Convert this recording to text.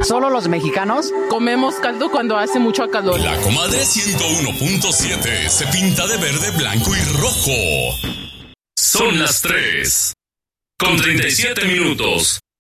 ¿Solo los mexicanos? Comemos caldo cuando hace mucho calor. La Comadre 101.7 se pinta de verde, blanco y rojo. Son las 3:37.